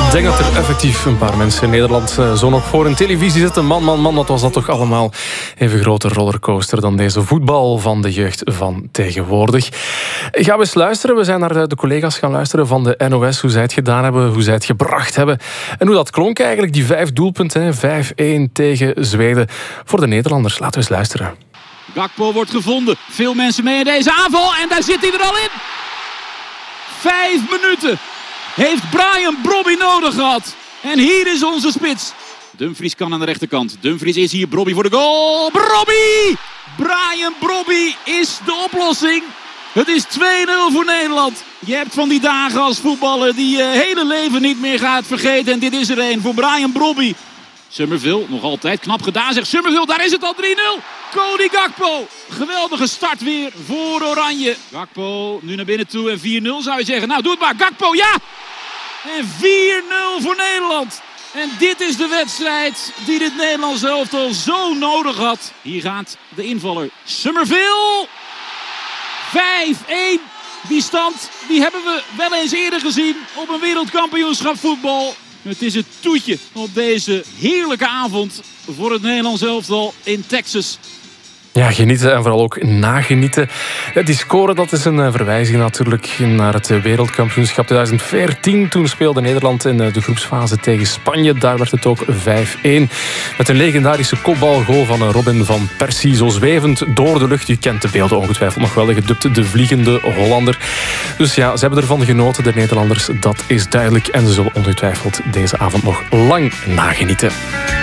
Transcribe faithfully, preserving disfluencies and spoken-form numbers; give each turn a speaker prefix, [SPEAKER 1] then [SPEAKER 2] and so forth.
[SPEAKER 1] Ik denk dat er effectief een paar mensen in Nederland zo nog voor een televisie zitten. Man, man, man, wat was dat toch allemaal even grote rollercoaster dan deze voetbal van de jeugd van tegenwoordig. Gaan we eens luisteren. We zijn naar de collega's gaan luisteren van de N O S, hoe zij het gedaan hebben, hoe zij het gebracht hebben en hoe dat klonk eigenlijk, die vijf doelpunten, vijf-één tegen Zweden voor de Nederlanders. Laten we eens luisteren.
[SPEAKER 2] Gakpo wordt gevonden. Veel mensen mee in deze aanval en daar zit hij er al in. Vijf minuten heeft Bryan Brobby nodig gehad. En hier is onze spits. Dumfries kan aan de rechterkant. Dumfries is hier. Brobby voor de goal. Brobby! Bryan Brobby is de oplossing. Het is twee nul voor Nederland. Je hebt van die dagen als voetballer die je hele leven niet meer gaat vergeten. En dit is er een voor Bryan Brobby. Summerville, nog altijd knap gedaan, zegt Summerville. Daar is het al drie nul. Cody Gakpo. Geweldige start weer voor Oranje. Gakpo nu naar binnen toe en vier nul zou je zeggen. Nou, doe het maar. Gakpo, ja! En vier nul voor Nederland. En dit is de wedstrijd die dit Nederlands elftal zo nodig had. Hier gaat de invaller Summerville. vijf-één. Die stand die hebben we wel eens eerder gezien op een wereldkampioenschap voetbal. Het is het toetje op deze heerlijke avond voor het Nederlands elftal in Texas.
[SPEAKER 1] Ja, genieten en vooral ook nagenieten. Die score, dat is een verwijzing natuurlijk naar het wereldkampioenschap twintig veertien. Toen speelde Nederland in de groepsfase tegen Spanje. Daar werd het ook vijf-één. Met een legendarische kopbalgoal van Robin van Persie. Zo zwevend door de lucht. U kent de beelden ongetwijfeld nog wel. Gedubt de vliegende Hollander. Dus ja, ze hebben ervan genoten, de Nederlanders. Dat is duidelijk. En ze zullen ongetwijfeld deze avond nog lang nagenieten.